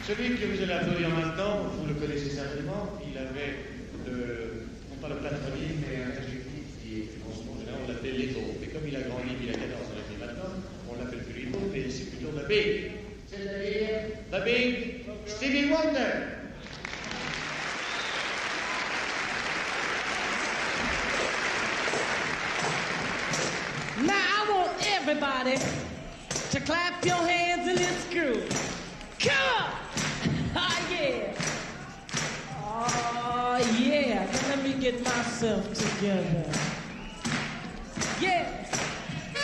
Celui que vous allez applaudir maintenant, vous le connaissez certainement, il avait, non pas le patronyme, mais un adjectif qui, en ce général, on l'appelait Little. Mais comme il a grandi, il a 14 ans et maintenant, on l'appelle plus Little, mais c'est plutôt The Big. C'est-à-dire The Big Stevie Wonder. Now I want everybody to clap your hands in this groove. Come on! Oh, yeah. Oh, yeah. Now let me get myself together.